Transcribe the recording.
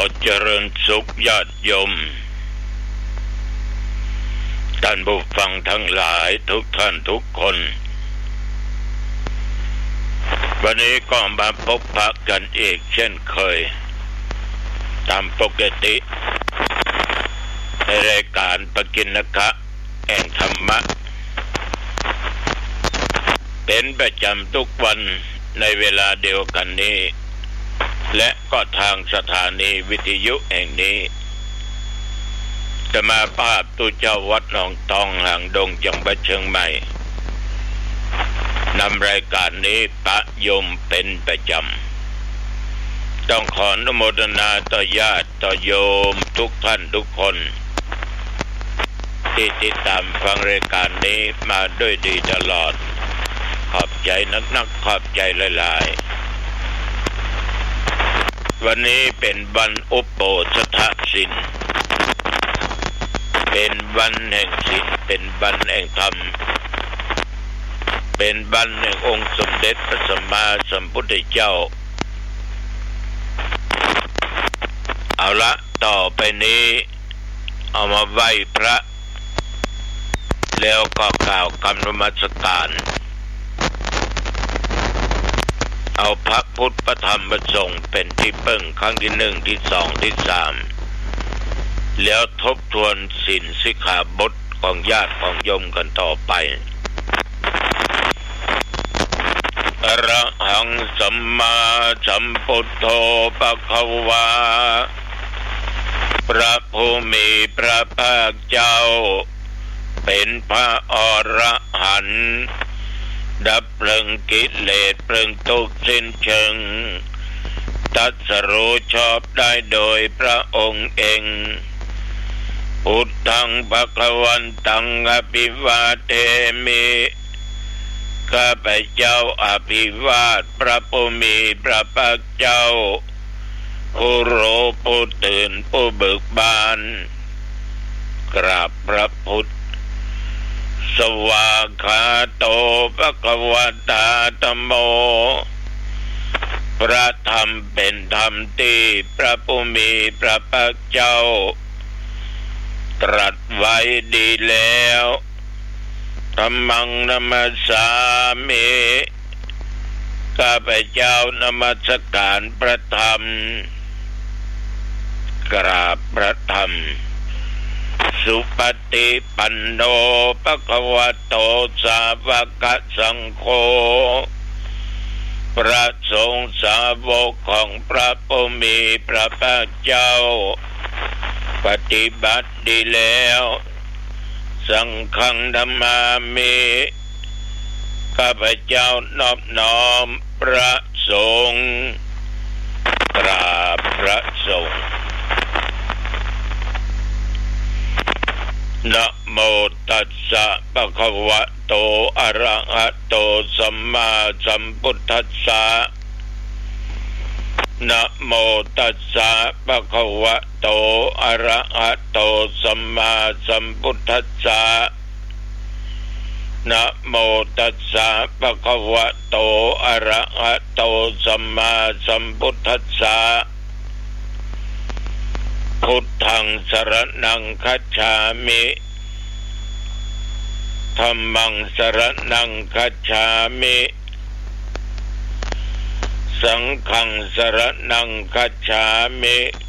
เจริญสุขญาติโยมท่านผู้ฟังทั้งหลายทุกท่านทุกคนวันนี้ก็มาพบปะกันอีกเช่นเคยตามปกติในรายการปกิณกะแห่งธรรมะเป็นประจำทุกวันในเวลาเดียวกันนี้และก็ทางสถานีวิทยุแห่งนี้จะมาภาพตุเจ้าวัดหนองตองหางดงจังหวัดเชียงใหม่นำรายการนี้ประยมเป็นประจำต้องขออนุโมทนาต่อญาติต่อโยมทุกท่านทุกคนที่ติดตามฟังรายการนี้มาด้วยดีตลอดขอบใจนักขอบใจหลายๆวันนี้เป็นวันอุปโภสถศีลเป็นวันแห่งศีลเป็นวันแห่งธรรมเป็นวันแห่งองค์สมเด็จพระสัมมาสัมพุทธเจ้าเอาละต่อไปนี้เอามาไหว้พระแล้วก็กล่าวคำนมัสการเอาพระพุทธพระธรรมพระสงฆ์เป็นที่พึ่งครั้งที่1ที่2ที่3แล้วทบทวนศีลสิกขาบทของญาติของโยมกันต่อไปอรหังสัมมาสัมพุทโธภควาพระผู้มีพระภาคเจ้าเป็นพระอรหันต์ดับเพลิงกิเลสเพลิงทุกข์สิ้นเชิงตรัสรู้ชอบได้โดยพระองค์เองพุทธังภวันตังอภิวาเทมิข้าพเจ้าอภิวาทพระผู้มีพระภาคเจ้าผู้รู้ผู้ตื่นผู้เบิกบานกราบพระพุทธสวากขาโตภควตาธัมโมพระธรรมเป็นธรรมที่พระผู้มีพระภาคเจ้าตรัสไว้ดีแล้วธัมมังนัมสสามิข้าพเจ้านมัสการพระธรรมกราบพระธรรมสุปฏิปันโนภควโตสาวกสังโฆพระสงฆ์สาวกของพระผู้มีพระภาคเจ้าปฏิบัติดีแล้วสังฆังธัมมามิข้าพเจ้านอบน้อมพระสงฆ์กราบพระสงฆ์นะโมตัสสะภะคะวะโตอะระหะโตสัมมาสัมพุทธัสสะนะโมตัสสะภะคะวะโตอะระหะโตสัมมาสัมพุทธัสสะนะโมตัสสะภะคะวะโตอะระหะโตสัมมาสัมพุทธัสสะพุทธังสรณังคัจฉามิธัมมังสรณังคัจฉามิสังฆังสรณังคัจฉามิ